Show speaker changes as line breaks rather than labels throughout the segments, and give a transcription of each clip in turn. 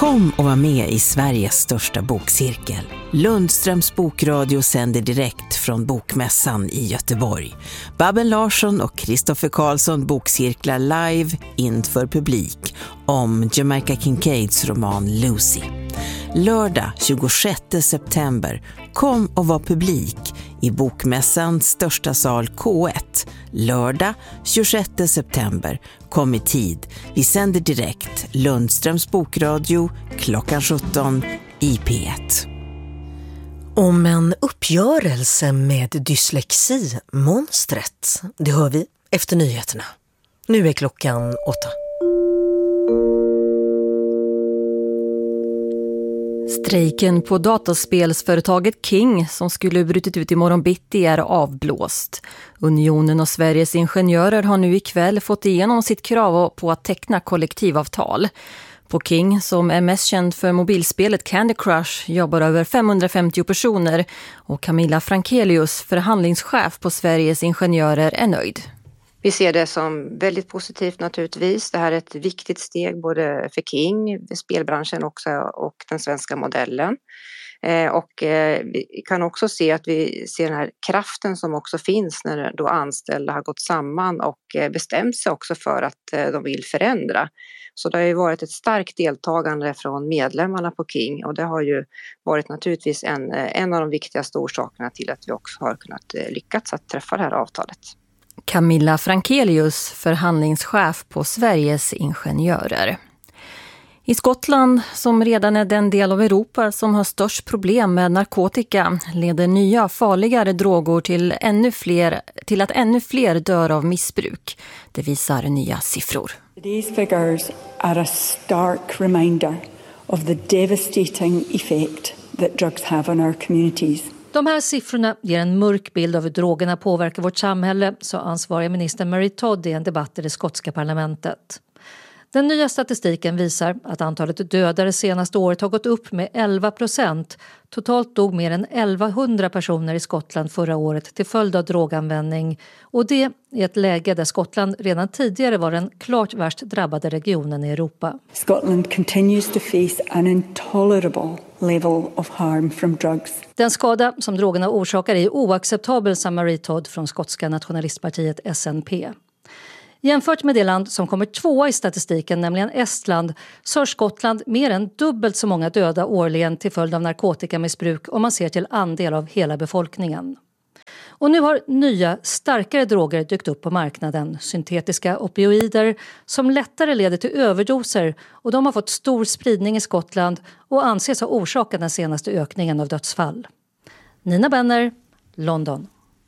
Kom och var med i Sveriges största bokcirkel. Lundströms bokradio sänder direkt från Bokmässan i Göteborg. Babben Larsson och Kristoffer Karlsson bokcirklar live inför publik om Jamaica Kincaids roman Lucy. Lördag 26 september, kom och var publik i Bokmässans största sal K1. Lördag 26 september, kom i tid. Vi sänder direkt Lundströms bokradio klockan 17 i P1.
Om en uppgörelse med dyslexi-monstret, det hör vi efter nyheterna. Nu är klockan 8.
Strejken på dataspelsföretaget King som skulle brutit ut i morgon bitti är avblåst. Unionen och Sveriges ingenjörer har nu ikväll fått igenom sitt krav på att teckna kollektivavtal. På King, som är mest känd för mobilspelet Candy Crush, jobbar över 550 personer och Camilla Frankelius, förhandlingschef på Sveriges ingenjörer, är nöjd.
Vi ser det som väldigt positivt naturligtvis. Det här är ett viktigt steg både för King, spelbranschen också och den svenska modellen. Vi kan också se att vi ser den här kraften som också finns när då anställda har gått samman och bestämt sig också för att de vill förändra. Så det har ju varit ett starkt deltagande från medlemmarna på King och det har ju varit naturligtvis en av de viktigaste orsakerna till att vi också har kunnat lyckats att träffa det här avtalet.
Camilla Frankelius, förhandlingschef på Sveriges ingenjörer. I Skottland, som redan är den del av Europa som har störst problem med narkotika, leder nya farligare droger till att ännu fler dör av missbruk. Det visar nya siffror.
These figures are a stark reminder of the devastating effect that drugs have on our communities.
De här siffrorna ger en mörk bild av hur drogerna påverkar vårt samhälle, sa ansvarig minister Mary Todd i en debatt i det skotska parlamentet. Den nya statistiken visar att antalet dödade senaste året har gått upp med 11%. Totalt dog mer än 1100 personer i Skottland förra året till följd av droganvändning. Och det i ett läge där Skottland redan tidigare var den klart värst drabbade regionen i Europa.
Scotland continues to face an intolerable level of harm from drugs.
Den skada som drogerna orsakar är oacceptabel, sa Mary Todd från skotska nationalistpartiet SNP. Jämfört med det land som kommer tvåa i statistiken, nämligen Estland, så har Skottland mer än dubbelt så många döda årligen till följd av narkotikamissbruk om man ser till andel av hela befolkningen. Och nu har nya, starkare droger dykt upp på marknaden, syntetiska opioider som lättare leder till överdoser, och de har fått stor spridning i Skottland och anses ha orsakat den senaste ökningen av dödsfall. Nina Benner, London.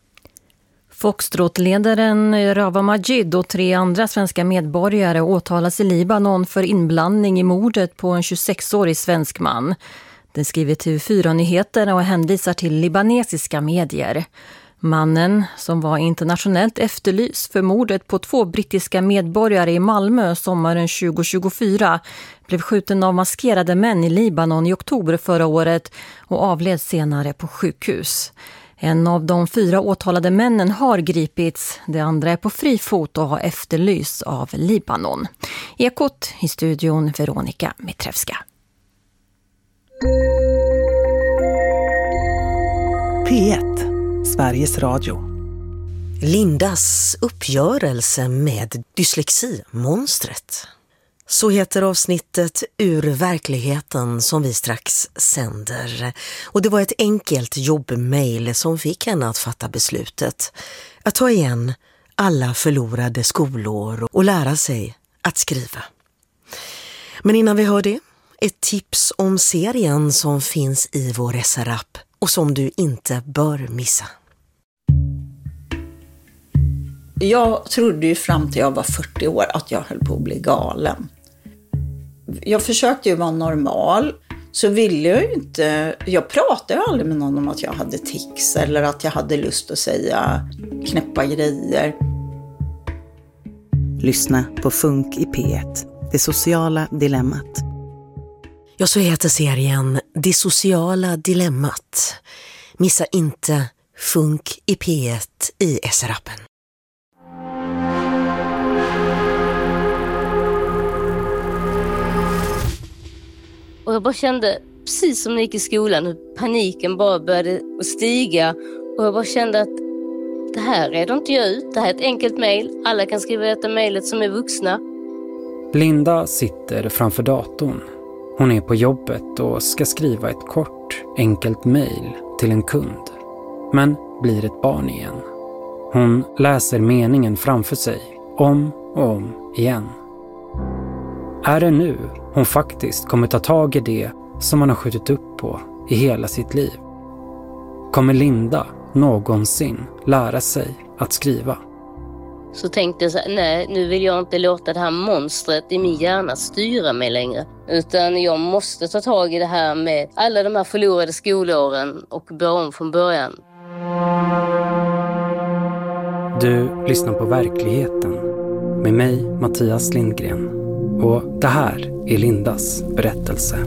Foxtrot-ledaren Rawa Majid och 3 andra svenska medborgare åtalas i Libanon för inblandning i mordet på en 26-årig svensk man. Det skriver TV4-nyheterna och hänvisar till libanesiska medier. Mannen, som var internationellt efterlyst för mordet på 2 brittiska medborgare i Malmö sommaren 2024, blev skjuten av maskerade män i Libanon i oktober förra året och avled senare på sjukhus. En av de 4 åtalade männen har gripits, det andra är på fri fot och har efterlysts av Libanon. Ekot i studion Veronica Mitrevska.
P1, Sveriges Radio.
Lindas uppgörelse med dyslexi-monstret. Så heter avsnittet Ur verkligheten som vi strax sänder. Och det var ett enkelt jobbmail som fick henne att fatta beslutet att ta igen alla förlorade skolår och lära sig att skriva. Men innan vi hör det, ett tips om serien som finns i vår SR-app och som du inte bör missa.
Jag trodde ju fram till jag var 40 år att jag höll på att bli galen. Jag försökte ju vara normal, så ville jag ju inte... Jag pratade ju aldrig med någon om att jag hade tics eller att jag hade lust att säga knäppa grejer.
Lyssna på Funk i P1, det sociala dilemmat.
Ja, så heter serien Det sociala dilemmat. Missa inte Funk i P1 i SR-appen.
jag bara kände, precis som när jag gick i skolan, hur paniken bara började att stiga. Och jag bara kände att det här redde inte jag ut. Det här är ett enkelt mejl. Alla kan skriva detta mejlet som är vuxna.
Linda sitter framför datorn. Hon är på jobbet och ska skriva ett kort, enkelt mejl till en kund. Men blir ett barn igen. Hon läser meningen framför sig om och om igen. Är det nu hon faktiskt kommer ta tag i det som man har skjutit upp på i hela sitt liv? Kommer Linda någonsin lära sig att skriva?
Så tänkte jag så här, nej, nu vill jag inte låta det här monstret i min hjärna styra mig längre. Utan jag måste ta tag i det här med alla de här förlorade skolåren och börja om från början.
Du lyssnar på Verkligheten med mig, Mattias Lindgren. Och det här är Lindas berättelse.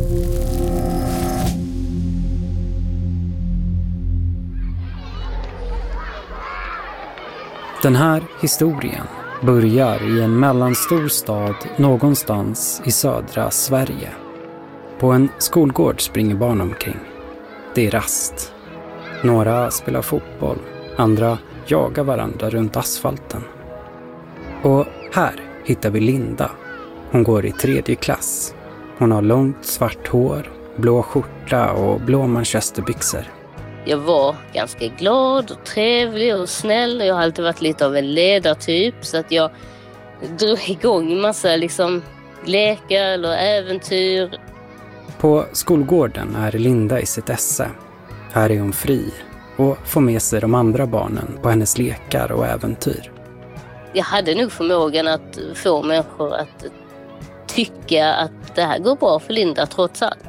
Den här historien börjar i en mellanstor stad någonstans i södra Sverige. På en skolgård springer barn omkring. Det är rast. Några spelar fotboll, andra jagar varandra runt asfalten. Och här hittar vi Linda. Hon går i 3:e klass. Hon har långt svart hår, blå skjorta och blå manchesterbyxor.
Jag var ganska glad och trevlig och snäll. Jag har alltid varit lite av en ledartyp, så att jag drog igång en massa lekar eller äventyr.
På skolgården är Linda i sitt esse. Här är hon fri och får med sig de andra barnen på hennes lekar och äventyr.
Jag hade nog förmågan att få människor att tycka att det här går bra för Linda trots allt.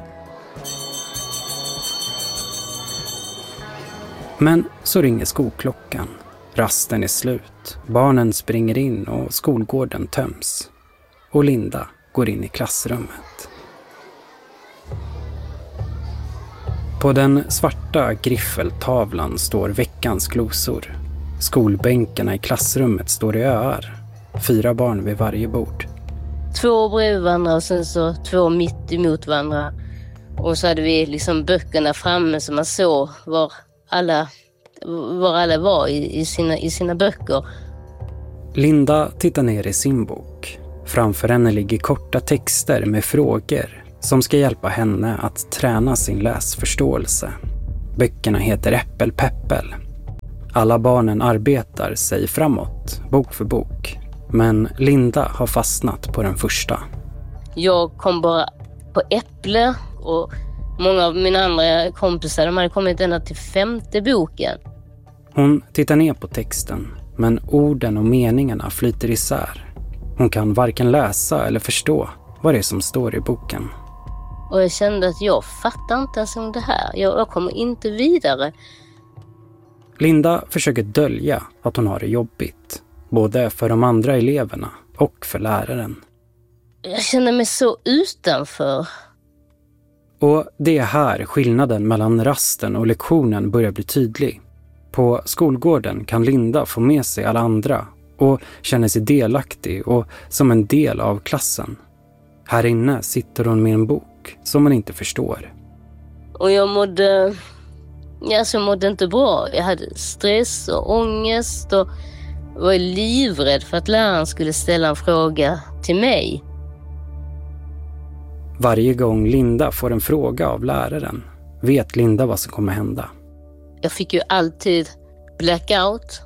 Men så ringer skolklockan. Rasten är slut. Barnen springer in och skolgården töms. Och Linda går in i klassrummet. På den svarta griffeltavlan står veckans glosor. Skolbänkarna i klassrummet står i öar. 4 barn vid varje bord.
2 bredvid varandra och sen så 2 mitt emot varandra. Och så hade vi böckerna framme så man såg var alla var i sina böcker.
Linda tittar ner i sin bok. Framför henne ligger korta texter med frågor som ska hjälpa henne att träna sin läsförståelse. Böckerna heter Äppelpeppel. Alla barnen arbetar sig framåt, bok för bok. Men Linda har fastnat på den första.
Jag kom bara på äpple och många av mina andra kompisar de hade kommit ända till 5:e boken.
Hon tittar ner på texten, men orden och meningarna flyter isär. Hon kan varken läsa eller förstå vad det är som står i boken.
Och jag kände att jag fattar inte ens om det här. Jag kommer inte vidare.
Linda försöker dölja att hon har det jobbigt. Både för de andra eleverna och för läraren.
Jag känner mig så utanför.
Och det är här skillnaden mellan rasten och lektionen börjar bli tydlig. På skolgården kan Linda få med sig alla andra och känner sig delaktig och som en del av klassen. Här inne sitter hon med en bok som man inte förstår.
Och jag mådde inte bra. Jag hade stress och ångest och var livrädd för att läraren skulle ställa en fråga till mig.
Varje gång Linda får en fråga av läraren vet Linda vad som kommer hända.
Jag fick ju alltid blackout.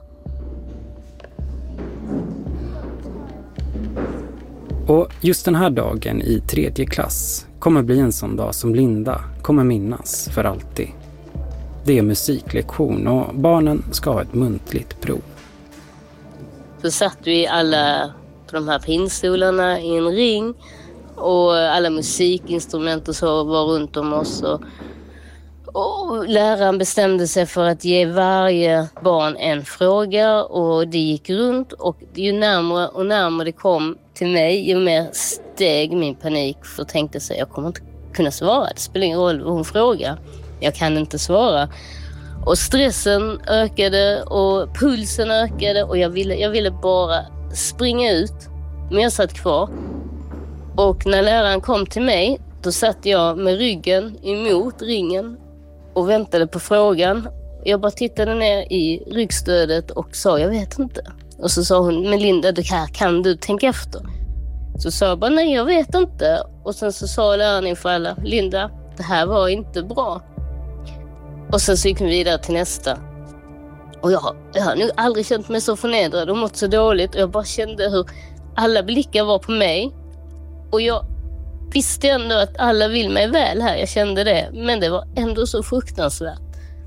Och just den här dagen i 3:e klass kommer bli en sån dag som Linda kommer minnas för alltid. Det är musiklektion och barnen ska ha ett muntligt prov.
Så satt vi alla på de här pinstolarna i en ring och alla musikinstrument och så var runt om oss. Och läraren bestämde sig för att ge varje barn en fråga och det gick runt. Och ju närmare och närmare det kom till mig, ju mer steg min panik. För jag tänkte så jag kommer inte kunna svara. Det spelar ingen roll vad hon frågar. Jag kan inte svara. Och stressen ökade och pulsen ökade och jag ville bara springa ut. Men jag satt kvar. Och när läraren kom till mig Då satt jag med ryggen emot ringen och väntade på frågan. Jag bara tittade ner i ryggstödet och sa jag vet inte. Och så sa hon, men Linda, det här kan du tänka efter. Så sa jag bara, nej jag vet inte. Och sen så sa läraren inför alla, Linda, det här var inte bra. Och sen så gick vi vidare till nästa. Och jag har nog aldrig känt mig så förnedrad och mått så dåligt. Och jag bara kände hur alla blickar var på mig. Och jag visste ändå att alla vill mig väl här, jag kände det. Men det var ändå så fruktansvärt.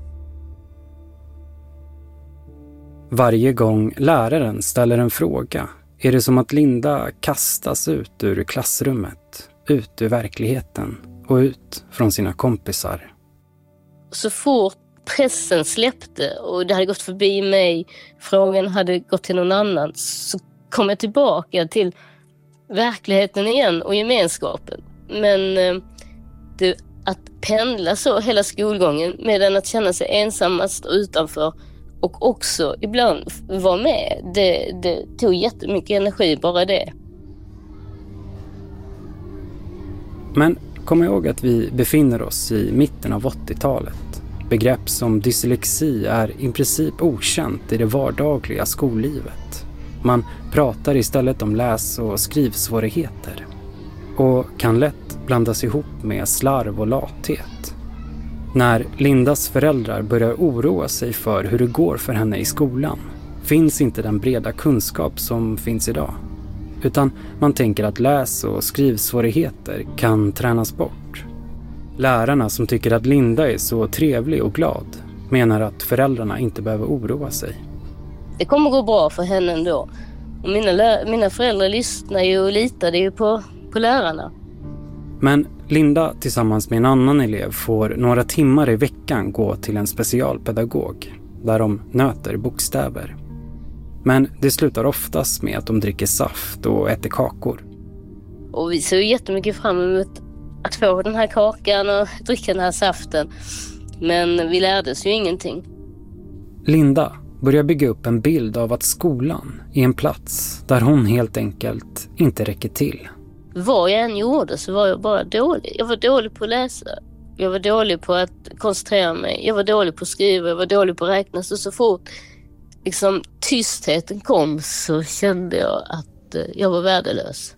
Varje gång läraren ställer en fråga är det som att Linda kastas ut ur klassrummet, ut ur verkligheten och ut från sina kompisar.
Så fort pressen släppte och det hade gått förbi mig, frågan hade gått till någon annan, så kom jag tillbaka till verkligheten igen och gemenskapen. Men att pendla så hela skolgången medan att känna sig ensammast och utanför och också ibland vara med, det tog jättemycket energi bara det.
Men kom ihåg att vi befinner oss i mitten av 80-talet. Begrepp som dyslexi är i princip okänt i det vardagliga skollivet. Man pratar istället om läs- och skrivsvårigheter och kan lätt blandas ihop med slarv och lathet. När Lindas föräldrar börjar oroa sig för hur det går för henne i skolan finns inte den breda kunskap som finns idag. Utan man tänker att läs- och skrivsvårigheter kan tränas bort. Lärarna som tycker att Linda är så trevlig och glad menar att föräldrarna inte behöver oroa sig.
Det kommer gå bra för henne ändå. Och mina föräldrar lyssnar ju och litade ju på lärarna.
Men Linda tillsammans med en annan elev får några timmar i veckan gå till en specialpedagog där de nöter bokstäver. Men det slutar oftast med att de dricker saft och äter kakor.
Och vi ser ju jättemycket fram emot att få den här kakan och dricka den här saften. Men vi lärde oss ju ingenting.
Linda börjar bygga upp en bild av att skolan är en plats där hon helt enkelt inte räcker till.
Vad jag än gjorde så var jag bara dålig. Jag var dålig på att läsa. Jag var dålig på att koncentrera mig. Jag var dålig på att skriva. Jag var dålig på att räkna. Så fort liksom tystheten kom så kände jag att jag var värdelös.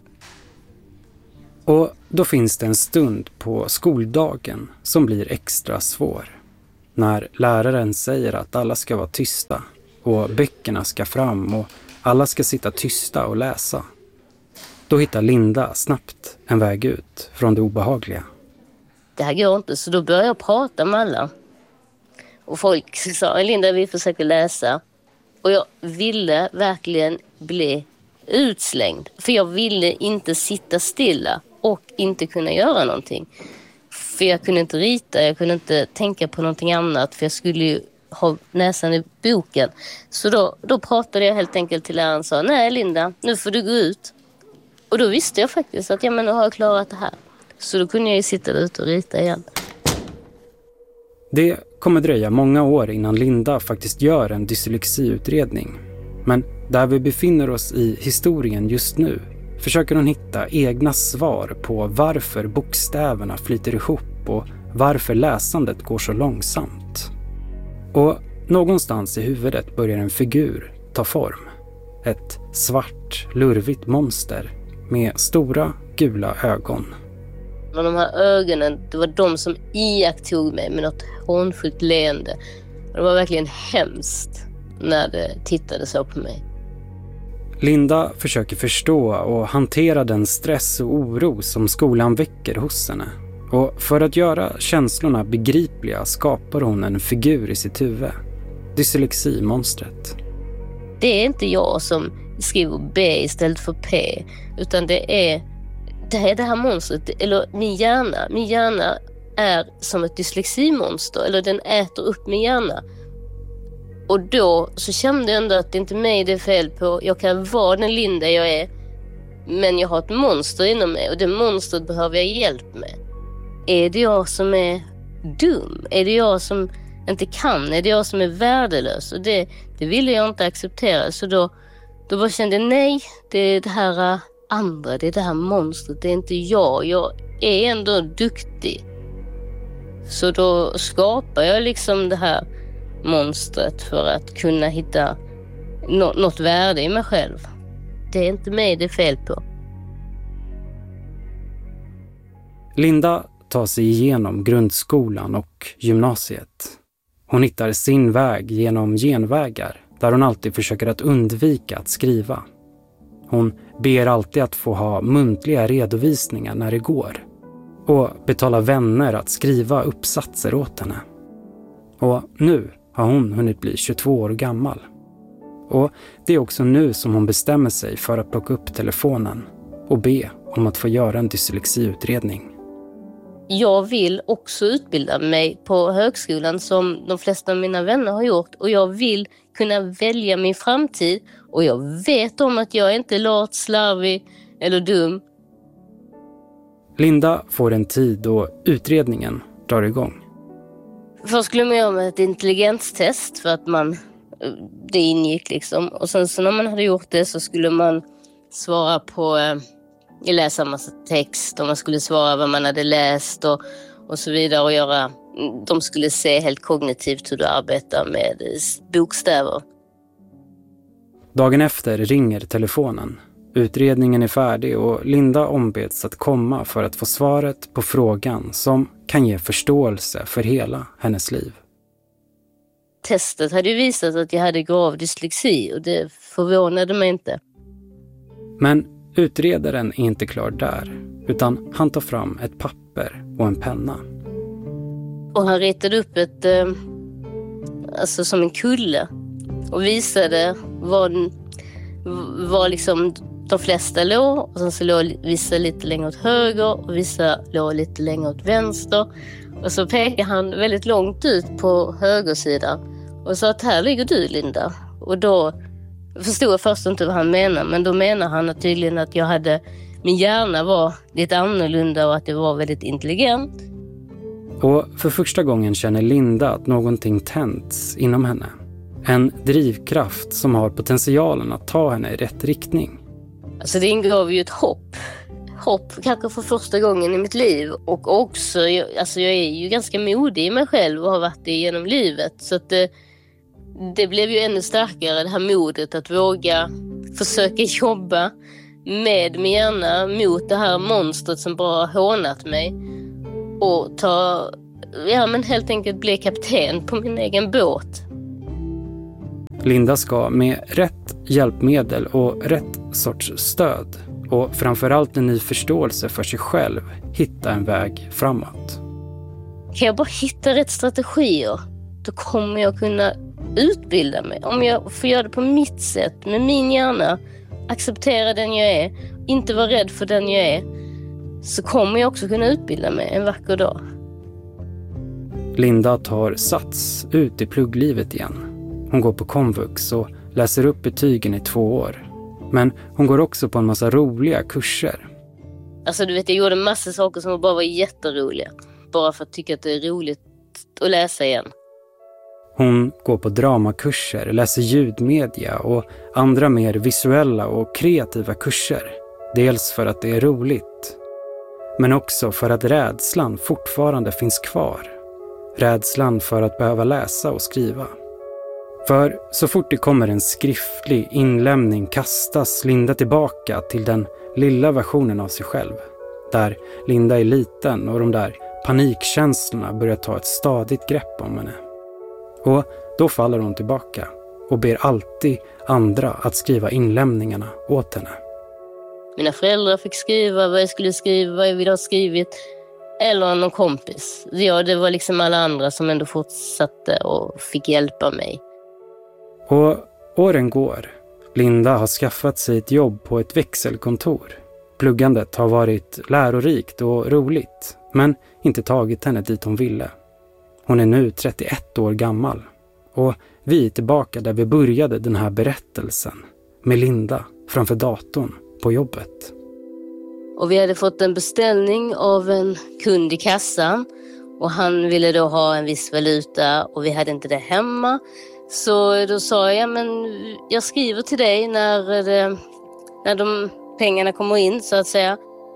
Och då finns det en stund på skoldagen som blir extra svår. När läraren säger att alla ska vara tysta och böckerna ska fram och alla ska sitta tysta och läsa. Då hittar Linda snabbt en väg ut från det obehagliga.
Det här går inte, så då började jag prata med alla. Och folk sa, Linda, vi försöker läsa. Och jag ville verkligen bli utslängd. För jag ville inte sitta stilla och inte kunna göra någonting. För jag kunde inte rita, jag kunde inte tänka på någonting annat. För jag skulle ju ha näsan i boken. Så då pratade jag helt enkelt till läraren och sa, nej Linda, nu får du gå ut. Och då visste jag faktiskt att nu har jag klarat det här. Så då kunde jag ju sitta där ute och rita igen.
Det kommer dröja många år innan Linda faktiskt gör en dyslexiutredning. Men där vi befinner oss i historien just nu försöker hon hitta egna svar på varför bokstäverna flyter ihop och varför läsandet går så långsamt. Och någonstans i huvudet börjar en figur ta form. Ett svart, lurvigt monster med stora, gula ögon.
Och de här ögonen, det var de som iakttog mig med något hånfullt leende. Och det var verkligen hemskt när det tittade så på mig.
Linda försöker förstå och hantera den stress och oro som skolan väcker hos henne. Och för att göra känslorna begripliga skapar hon en figur i sitt huvud. Dyslexi-monstret.
Det är inte jag som skriver B istället för P, utan det är det här monstret, eller min hjärna är som ett dysleximonster, eller den äter upp min hjärna. Och då så kände jag ändå att det inte är mig det är fel på. Jag kan vara den Linda jag är, men jag har ett monster inom mig och det monstret behöver jag hjälp med. Är det jag som är dum? Är det jag som inte kan? Är det jag som är värdelös? Och det ville jag inte acceptera, så då bara kände jag nej, det är det här andra, det är det här monstret, det är inte jag är ändå duktig. Så då skapar jag liksom det här monstret för att kunna hitta något värde i mig själv. Det är inte mig det är fel på.
Linda tar sig igenom grundskolan och gymnasiet. Hon hittar sin väg genom genvägar där hon alltid försöker att undvika att skriva. Hon ber alltid att få ha muntliga redovisningar när det går och betala vänner att skriva uppsatser åt henne. Och nu har hon hunnit bli 22 år gammal. Och det är också nu som hon bestämmer sig för att plocka upp telefonen och be om att få göra en dyslexiutredning.
Jag vill också utbilda mig på högskolan som de flesta av mina vänner har gjort. Och jag vill kunna välja min framtid. Och jag vet om att jag inte är lat, slarvig eller dum.
Linda får en tid och utredningen drar igång.
Först skulle man göra ett intelligenstest för att det ingick liksom. Och sen så när man hade gjort det så skulle man svara på... läsa en massa text och man skulle svara vad man hade läst och så vidare och de skulle se helt kognitivt hur du arbetar med bokstäver.
Dagen efter ringer telefonen. Utredningen är färdig och Linda ombeds att komma för att få svaret på frågan som kan ge förståelse för hela hennes liv.
Testet hade ju visat att jag hade grav dyslexi och det förvånade mig inte.
Men utredaren är inte klar där, utan han tar fram ett papper och en penna.
Och han ritade upp alltså som en kulle och visade var liksom de flesta låg. Och sen så låg vissa lite längre åt höger och vissa låg lite längre åt vänster. Och så pekade han väldigt långt ut på högersidan och sa att här ligger du, Linda. Och då förstod jag först inte vad han menade, men då menar han tydligen att min hjärna var lite annorlunda och att jag var väldigt intelligent.
Och för första gången känner Linda att någonting tänds inom henne. En drivkraft som har potentialen att ta henne i rätt riktning.
Alltså det ingav ju ett hopp. Hopp kanske för första gången i mitt liv. Och också, jag är ju ganska modig i mig själv och har varit det genom livet. Så att det blev ju ännu starkare, det här modet att våga försöka jobba med min hjärna mot det här monstret som bara hånat mig. Och helt enkelt bli kapten på min egen båt.
Linda ska med rätt hjälpmedel och rätt sorts stöd och framförallt en ny förståelse för sig själv hitta en väg framåt.
Kan jag bara hitta rätt strategier, då kommer jag kunna utbilda mig. Om jag får göra det på mitt sätt, med min hjärna, acceptera den jag är, inte vara rädd för den jag är, så kommer jag också kunna utbilda mig en vacker dag.
Linda tar sats ut i plugglivet igen. Hon går på komvux och läser upp betygen i 2 år. Men hon går också på en massa roliga kurser.
Alltså jag gjorde en massa saker som bara var jätteroliga. Bara för att tycka att det är roligt att läsa igen.
Hon går på dramakurser, läser ljudmedia och andra mer visuella och kreativa kurser. Dels för att det är roligt, men också för att rädslan fortfarande finns kvar. Rädslan för att behöva läsa och skriva. För så fort det kommer en skriftlig inlämning kastas Linda tillbaka till den lilla versionen av sig själv. Där Linda är liten och de där panikkänslorna börjar ta ett stadigt grepp om henne. Och då faller hon tillbaka och ber alltid andra att skriva inlämningarna åt henne.
Mina föräldrar fick skriva vad jag skulle skriva, vad jag ville ha skrivit. Eller någon kompis. Ja, det var liksom alla andra som ändå fortsatte och fick hjälpa mig.
Och åren går. Linda har skaffat sig ett jobb på ett växelkontor. Pluggandet har varit lärorikt och roligt, men inte tagit henne dit hon ville. Hon är nu 31 år gammal. Och vi är tillbaka där vi började den här berättelsen. Med Linda framför datorn på jobbet.
Och vi hade fått en beställning av en kund i kassan. Och han ville då ha en viss valuta och vi hade inte det hemma. Så då sa jag, men jag skriver till dig när de pengarna kommer in så att säga.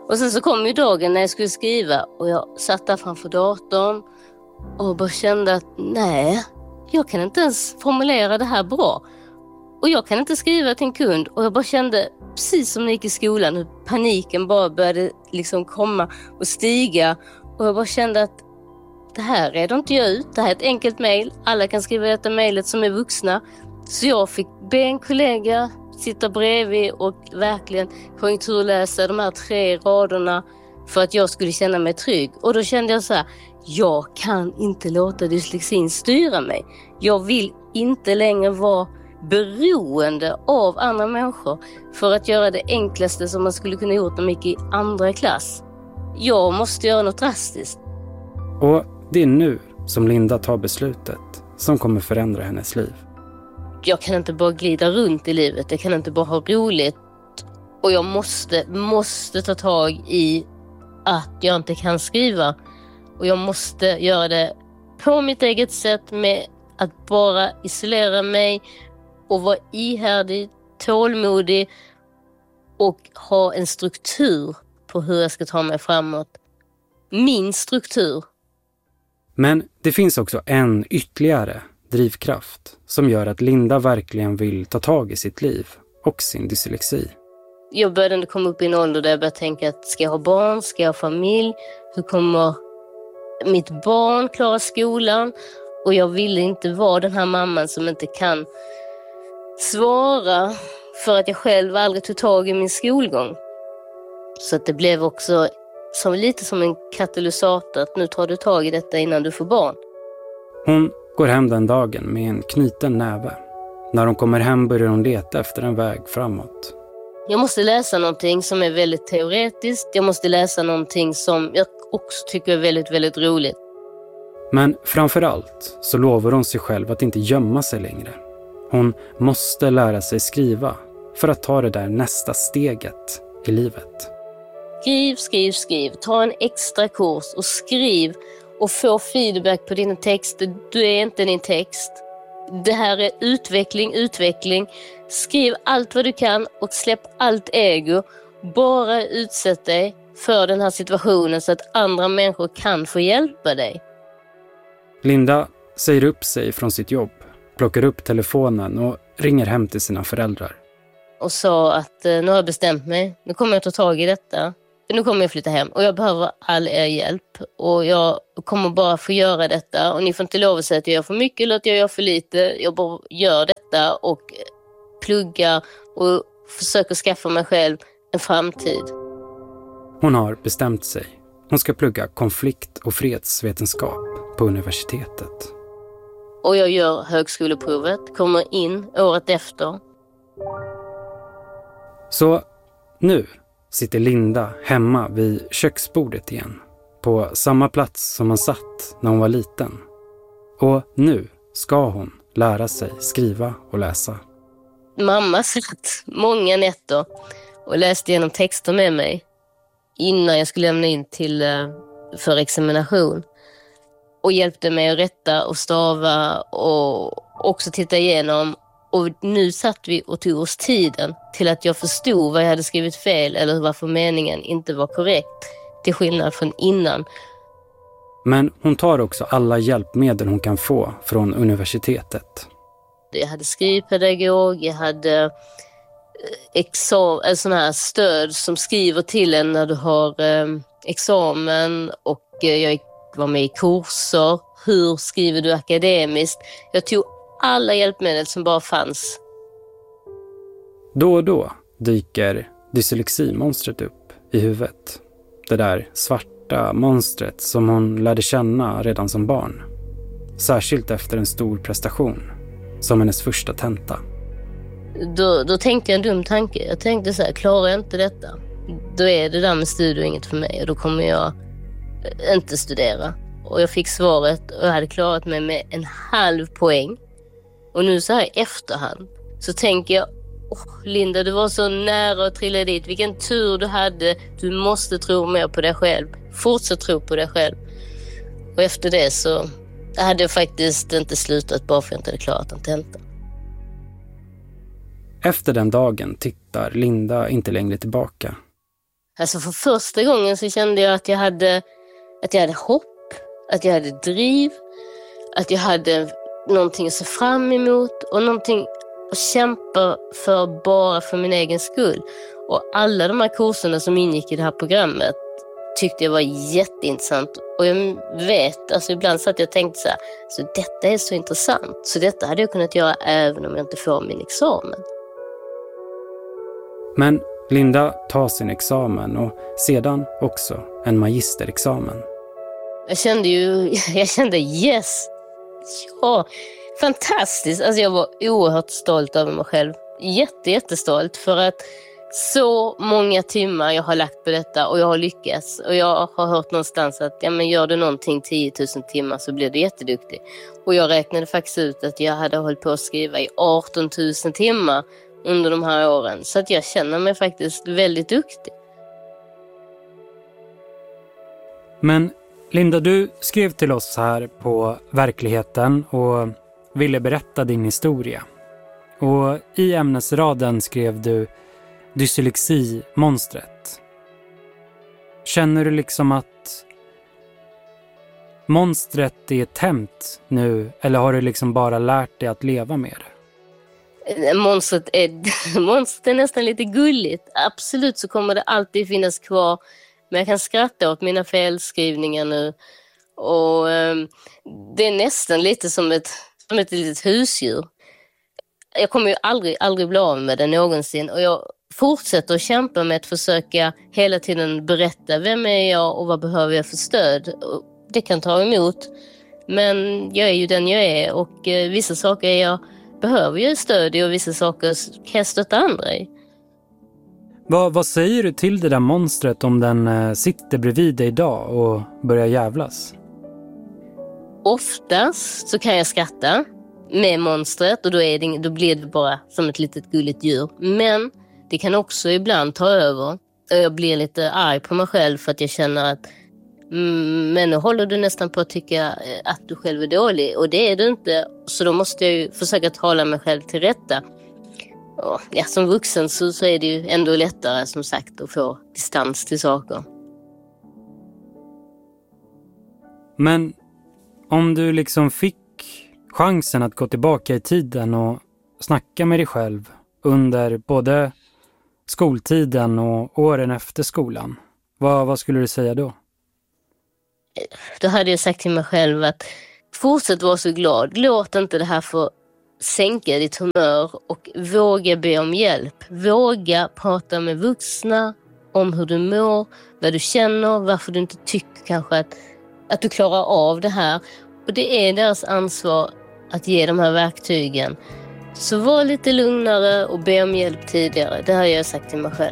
Och sen så kom ju dagen när jag skulle skriva och jag satt där framför datorn och bara kände att nej, jag kan inte ens formulera det här bra. Och jag kan inte skriva till en kund. Och jag bara kände, precis som när jag gick i skolan, hur paniken bara började liksom komma och stiga. Och jag bara kände att det här är inte jag ut. Det här är ett enkelt mejl. Alla kan skriva detta mejlet som är vuxna. Så jag fick be en kollega sitta bredvid och verkligen konjunkturläsa de här 3 raderna för att jag skulle känna mig trygg. Och då kände jag så här, jag kan inte låta dyslexin styra mig. Jag vill inte längre vara beroende av andra människor för att göra det enklaste som man skulle kunna gjort när man gick i andra klass. Jag måste göra något drastiskt.
Och det är nu som Linda tar beslutet som kommer förändra hennes liv.
Jag kan inte bara glida runt i livet, jag kan inte bara ha roligt. Och jag måste ta tag i att jag inte kan skriva. Och jag måste göra det på mitt eget sätt med att bara isolera mig och vara ihärdig, tålmodig och ha en struktur på hur jag ska ta mig framåt. Min struktur.
Men det finns också en ytterligare drivkraft som gör att Linda verkligen vill ta tag i sitt liv och sin dyslexi.
Jag började komma upp i en ålder där jag började tänka att ska jag ha barn, ska jag ha familj? Hur kommer mitt barn klara skolan? Och jag ville inte vara den här mamman som inte kan svara för att jag själv aldrig tog tag i min skolgång. Så att det blev också lite som en katalysator att nu tar du tag i detta innan du får barn.
Hon går hem den dagen med en knuten näve. När hon kommer hem börjar hon leta efter en väg framåt.
Jag måste läsa någonting som är väldigt teoretiskt. Jag måste läsa någonting som jag också tycker är väldigt, väldigt roligt.
Men framförallt så lovar hon sig själv att inte gömma sig längre. Hon måste lära sig skriva för att ta det där nästa steget i livet.
Skriv. Ta en extra kurs och skriv och få feedback på dina texter. Du är inte din text. Det här är utveckling. Skriv allt vad du kan och släpp allt ego. Bara utsätt dig för den här situationen så att andra människor kan få hjälpa dig.
Linda säger upp sig från sitt jobb, plockar upp telefonen och ringer hem till sina föräldrar.
Och sa att nu har jag bestämt mig, nu kommer jag ta tag i detta. Nu kommer jag flytta hem och jag behöver all er hjälp. Och jag kommer bara få göra detta. Och ni får inte lov att säga att jag gör för mycket eller att jag gör för lite. Jag bara gör detta och pluggar och försöker skaffa mig själv en framtid.
Hon har bestämt sig. Hon ska plugga konflikt- och fredsvetenskap på universitetet.
Och jag gör högskoleprovet, kommer in året efter.
Så nu sitter Linda hemma vid köksbordet igen. På samma plats som hon satt när hon var liten. Och nu ska hon lära sig skriva och läsa.
Mamma satt många nätter och läste igenom texter med mig innan jag skulle lämna in för examination. Och hjälpte mig att rätta och stava och också titta igenom. Och nu satt vi och tog oss tiden till att jag förstod vad jag hade skrivit fel eller varför meningen inte var korrekt. Till skillnad från innan.
Men hon tar också alla hjälpmedel hon kan få från universitetet.
Jag hade skrivpedagog, jag hade sån här stöd som skriver till en när du har examen. Och jag var med i kurser. Hur skriver du akademiskt? Jag tog alla hjälpmedel som bara fanns.
Då och då dyker dyslexi-monstret upp i huvudet. Det där svarta monstret som hon lärde känna redan som barn. Särskilt efter en stor prestation, som hennes första tenta.
Då tänkte jag en dum tanke. Jag tänkte så här, klarar jag inte detta, då är det där med studier inget för mig. Och då kommer jag inte studera. Och jag fick svaret och jag hade klarat mig med 0,5 poäng. Och nu så här i efterhand så tänker jag, Linda, du var så nära att trilla dit. Vilken tur du hade. Du måste tro mer på dig själv. Fortsätt tro på dig själv. Och efter det så hade jag faktiskt inte slutat bara för att jag inte hade klarat en tenta.
Efter den dagen tittar Linda inte längre tillbaka.
Alltså för första gången så kände jag att jag hade hopp, att jag hade driv, att jag hade någonting att se fram emot och någonting att kämpa för bara för min egen skull. Och alla de här kurserna som ingick i det här programmet tyckte jag var jätteintressant. Och jag vet, alltså ibland så att jag tänkte så här, så detta är så intressant. Så detta hade jag kunnat göra även om jag inte får min examen.
Men Linda tar sin examen och sedan också en magisterexamen.
Jag kände yes, ja, fantastiskt. Alltså jag var oerhört stolt över mig själv. Jättestolt för att så många timmar jag har lagt på detta och jag har lyckats. Och jag har hört någonstans att gör du någonting 10 000 timmar så blir du jätteduktig. Och jag räknade faktiskt ut att jag hade hållit på att skriva i 18 000 timmar under de här åren. Så att jag känner mig faktiskt väldigt duktig.
Men Linda, du skrev till oss här på Verkligheten och ville berätta din historia. Och i ämnesraden skrev du dyslexi-monstret. Känner du liksom att monstret är tämjt nu, eller har du liksom bara lärt dig att leva med det?
Monstret är nästan lite gulligt. Absolut så kommer det alltid finnas kvar. Men jag kan skratta åt mina felskrivningar nu. Och det är nästan lite som ett litet husdjur. Jag kommer ju aldrig bli av med det någonsin. Och jag fortsätter att kämpa med att försöka hela tiden berätta vem är jag och vad behöver jag för stöd. Och det kan ta emot. Men jag är ju den jag är. Och vissa saker behöver jag stöd i och vissa saker kan jag stötta andra i.
Vad säger du till det där monstret om den sitter bredvid dig idag och börjar jävlas?
Oftast så kan jag skratta med monstret och då blir det bara som ett litet gulligt djur. Men det kan också ibland ta över och jag blir lite arg på mig själv för att jag känner att men nu håller du nästan på att tycka att du själv är dålig och det är du inte. Så då måste jag ju försöka tala mig själv till rätta. Och ja, som vuxen så är det ju ändå lättare som sagt att få distans till saker.
Men om du liksom fick chansen att gå tillbaka i tiden och snacka med dig själv under både skoltiden och åren efter skolan, vad skulle du säga då?
Då hade jag sagt till mig själv att fortsätt vara så glad. Låt inte det här få sänka ditt humör och våga be om hjälp. Våga prata med vuxna om hur du mår, vad du känner, varför du inte tycker kanske att du klarar av det här. Och det är deras ansvar att ge de här verktygen. Så var lite lugnare och be om hjälp tidigare. Det har jag sagt till mig själv.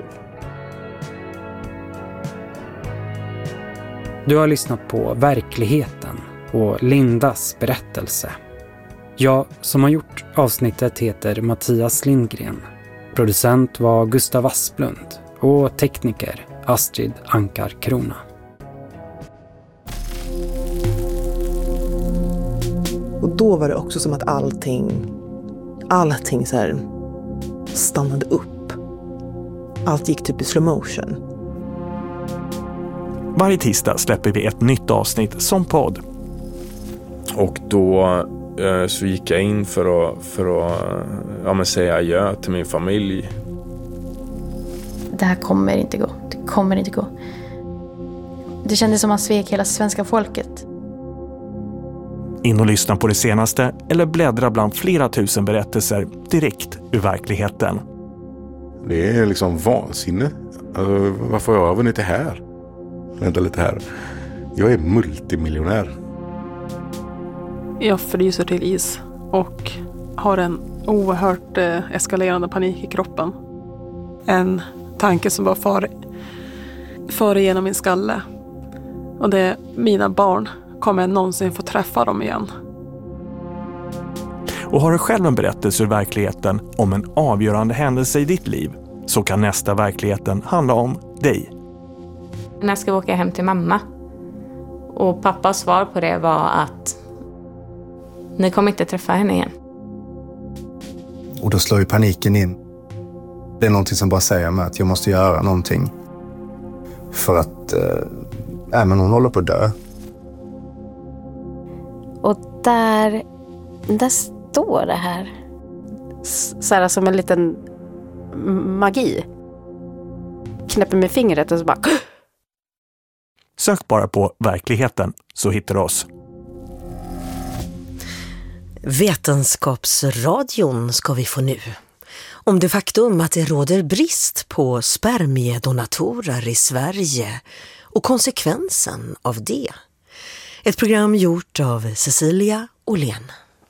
Du har lyssnat på Verkligheten och Lindas berättelse. Jag som har gjort avsnittet heter Mattias Lindgren. Producent var Gustav Asplund och tekniker Astrid Ankar-Krona.
Och då var det också som att allting så här stannade upp. Allt gick typ i slow motion.
Varje tisdag släpper vi ett nytt avsnitt som podd.
Och då så gick jag in för att säga adjö till min familj.
Det här kommer inte gå. Det kommer inte gå. Det kändes som att man svek hela svenska folket.
In och lyssna på det senaste eller bläddra bland flera tusen berättelser direkt ur verkligheten.
Det är liksom vansinne. Alltså, varför har jag vunnit det här? Vänta lite här. Jag är multimiljonär.
Jag fryser till is och har en oerhört eskalerande panik i kroppen. En tanke som bara far igenom min skalle. Och det är mina barn. Kommer jag någonsin få träffa dem igen?
Och har du själv en berättelse ur verkligheten om en avgörande händelse i ditt liv så kan nästa Verkligheten handla om dig.
När jag ska åka hem till mamma och pappas svar på det var att ni kommer inte träffa henne igen.
Och då slår ju paniken in. Det är någonting som bara säger mig att jag måste göra någonting. För att men hon håller på att dö.
Och där står det här. Så här som en liten magi. Knäpper med fingret och så bara...
Sök bara på verkligheten så hittar du oss.
Vetenskapsradion ska vi få nu. Om det faktum att det råder brist på spermiedonatorer i Sverige och konsekvensen av det. Ett program gjort av Cecilia Åhlén.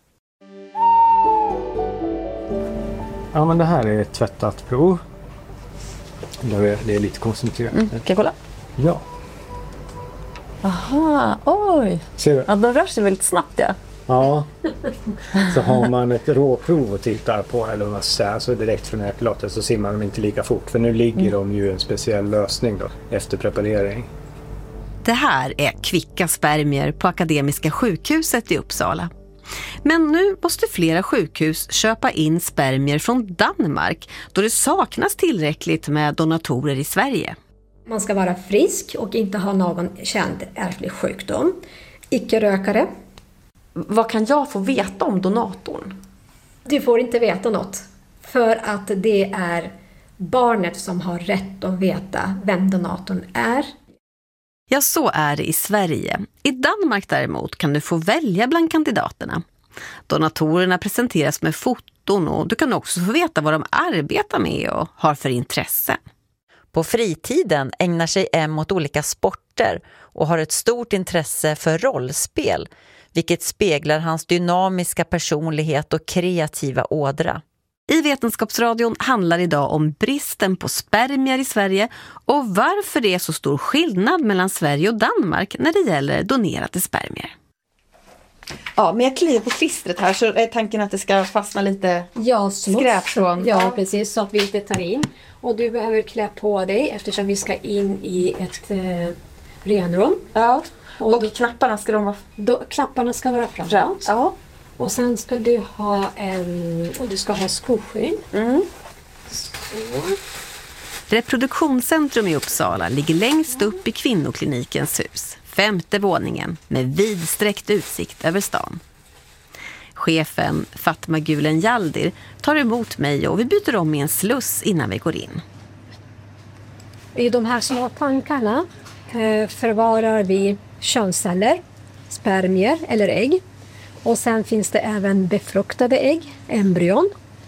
Ja, men det här är ett tvättat prov. Det är lite koncentrerat.
Kan jag kolla?
Ja.
Aha, oj.
Ser du?
Ja, de rör sig väldigt snabbt, ja.
Ja. Så har man ett råprov och tittar på, eller vad säger, så direkt från ökelatet så simmar de inte lika fort. För nu ligger de ju i en speciell lösning då, efter preparering.
Det här är kvicka spermier på Akademiska sjukhuset i Uppsala. Men nu måste flera sjukhus köpa in spermier från Danmark då det saknas tillräckligt med donatorer i Sverige.
Man ska vara frisk och inte ha någon känd ärftlig sjukdom. Icke-rökare.
Vad kan jag få veta om donatorn?
Du får inte veta något. För att det är barnet som har rätt att veta vem donatorn är.
Ja, så är det i Sverige. I Danmark däremot kan du få välja bland kandidaterna. Donatorerna presenteras med foton och du kan också få veta vad de arbetar med och har för intresse.
På fritiden ägnar sig M åt olika sporter och har ett stort intresse för rollspel, vilket speglar hans dynamiska personlighet och kreativa ådra.
I Vetenskapsradion handlar idag om bristen på spermier i Sverige och varför det är så stor skillnad mellan Sverige och Danmark när det gäller donerade spermier.
Ja, men jag kliver på klistret här så är tanken att det ska fastna lite skräp från.
Ja, precis, så att vi inte tar in. Och du behöver klä på dig eftersom vi ska in i ett renrum.
Ja, och knapparna ska
knapparna ska vara framåt.
Ja.
Och sen ska du ha du ska ha skoskydd.
Reproduktionscentrum i Uppsala ligger längst upp i kvinnoklinikens hus, 5:e våningen med vidsträckt utsikt över stan. Chefen Fatma Gulen Jaldir tar emot mig och vi byter om i en sluss innan vi går in.
I de här små tankarna förvarar vi könsceller, spermier eller ägg. Och sen finns det även befruktade ägg, embryon.